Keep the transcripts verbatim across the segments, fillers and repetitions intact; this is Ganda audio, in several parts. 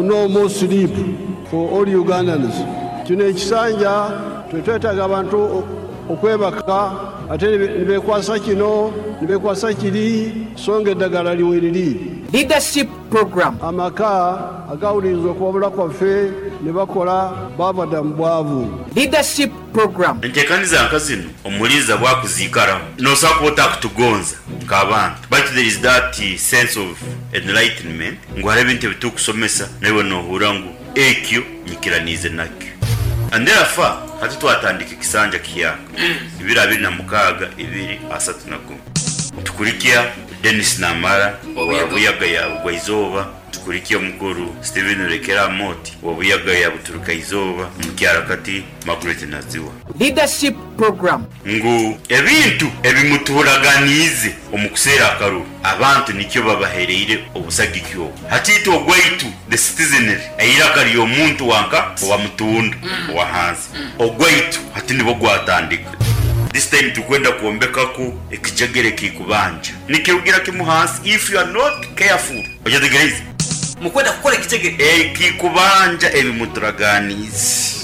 No more sleep for all Ugandans. Kino ekisanja twetwetaaga abantu okwebaka ate nibekwasa kino nibekwasa kiri songa eddagala liweriri. Leadership program. Amaka agawuliriza okwabula kwaffe ne bakola babadda mu bwavu. Leadership program. Ntekaniza nkazino omuliza bwakuziikara nosobola otakutugonza nk'abantu, but there is that uh, sense of enlightenment ngwala ebintu ebitukusomesa nawe nohura ngu ekyo nyikiranize nakyo. And therefore hati twatandika ekisanja kiyaka ibiri abiri na mukaaga ibiri asatu na kumi tukurikia Dennis Namara wabuyaga ya Bwaizoba, tukurikia mukuru Steven Rekera Moti wabuyaga ya Buturuka Izoba mukyara kati Margaret Naziwa. Leadership program. Ngu ebintu ebimuturaganize omukusera akaru abantu nikyo babahereire obusagikyo hatito ogwaitu the citizenry ayira kali omuntu wanka wa mutunda wa hansi ogwaitu hati nibo gwatandika. This time tukwenda kuombeka ku ekijagere kikubanja nikirugira kimuhansi if you are not careful ojategereza mukwenda kukola ekijagere ekikubanja ebimuturaganize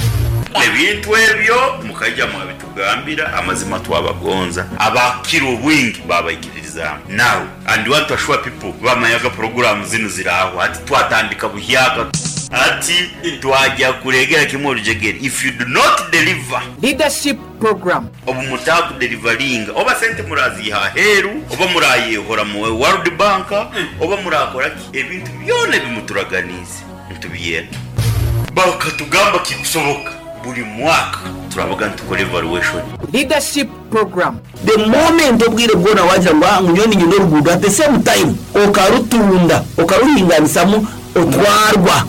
ebintu ebyo mukajja mu bitugambira amazima twabagonza abakira obwingi babayikiriza now and want to assure people bamayaga program zino ziraho ati twatandika buhyaga ati twajja kuregera kimwe olujegere if you do not deliver leadership program obumutaku delivering oba sente murazi ha heru oba murayehora mu World Bank oba murakora ebintu byone bimuturaganize ntubiyena bakatugamba kikusoboka buli mwaka turabaga ntukore evaluation. Leadership program. The moment obwire bwona wagira ngo munyoni nyino rugudu at the same time okarutunda okaruhinganisamu otwarwa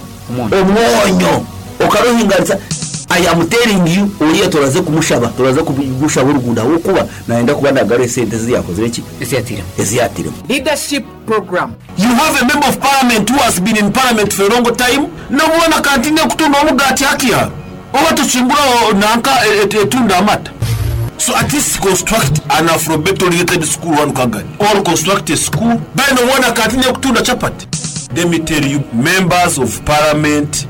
omwonyo okaruhinganisa I am telling you uriye turaze kumushaba turaze kugushaba urugunda ukuba naenda kuba ndagare sente ziyakoze iki eziyatira eziyatira. Leadership program. You have a member of parliament who has been in parliament for a long time no mwana kantine kutunda omugati hakia oba tuchimbura nanka etunda amata. So at least construct an Afro-Beto related school one kagani or construct a school by no one kantine kutunda chapati. Let me tell you, members of parliament,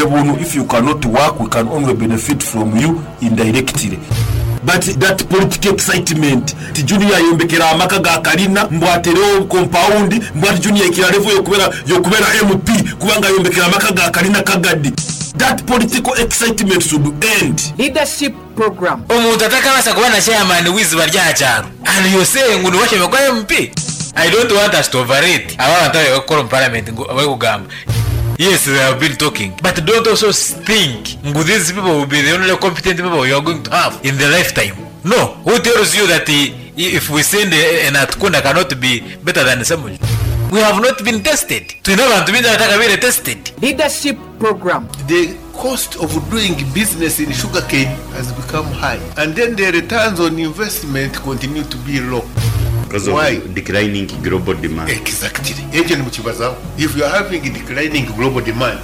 if you cannot work, we can only benefit from you indirectly. But that political excitement, the junior yombekera amaka ga kalina, mbwatereo compound, mbwati junior ikira refu yokubera yokubera M P, kubanga yombekera amaka ga kalina kagadi. That political excitement should end. Leadership program. Omuntu atakabasa kuba na chairman wiziba ryacharo. And you saying ngo washe bakwa M P. I don't want us to overrate our entire parliament kugamba. Yes, they have been talking, but don't also think these people will be the only competent people you are going to have in the lifetime. No, who tells you that if we send an Atkunda cannot be better than someone? We have not been tested. To know to be that tested. Leadership program. The cost of doing business in sugarcane has become high, and then the returns on investment continue to be low. Because Why? Of declining global demand. Exactly. If you are having declining global demand,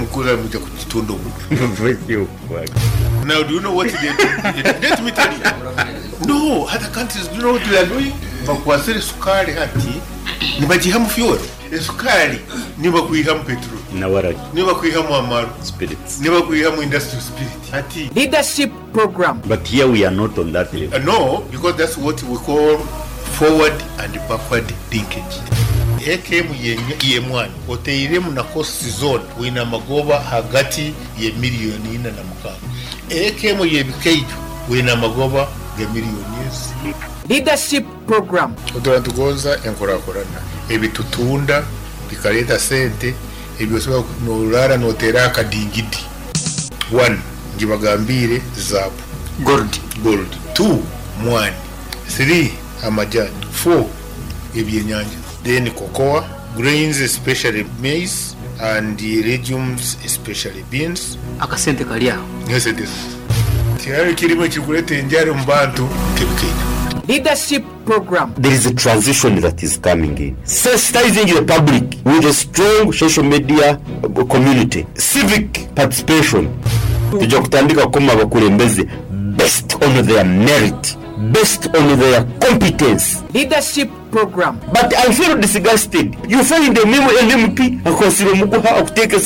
now do you know what they do? Let me tell you. No, other countries do you know what they are doing? Bakwasiri sukari hati nibajihamu fuel. Sukari nibakuihamu petrol. Nawaraki. Nibakuihamu amaru. Spirits. Nibakuihamu industrial spirit. Hati. Leadership program. But here we are not on that level. Uh, no, because that's what we call forward and backward linkage. Ekemu ye mwana oteiremu na cost zone wina magoba hagati ye milioni ina na mukaaga. Ekemu ye bikeju wina magoba ge milioni. Leadership program. Otora tugonza enkorakorana ebitutunda bikaleta sente ebyosaba no notera akadingidi. One njibagambire zabu gold gold. Two mwani. Three amajani. Four ebyenyanja. Then cocoa, grains especially maize, and the legumes especially beans. Akasente kalia. Yes it is. Tiari kilimo chikulete njaro mbantu kebikenya. Leadership program. There is a transition that is coming in. Sensitizing the public with a strong social media community. Civic participation. Tujja kutandika koma bakulembeze based on their merit, based on their competence. Leadership program. But I feel disgusted. You find a M P, a consider mukuha, take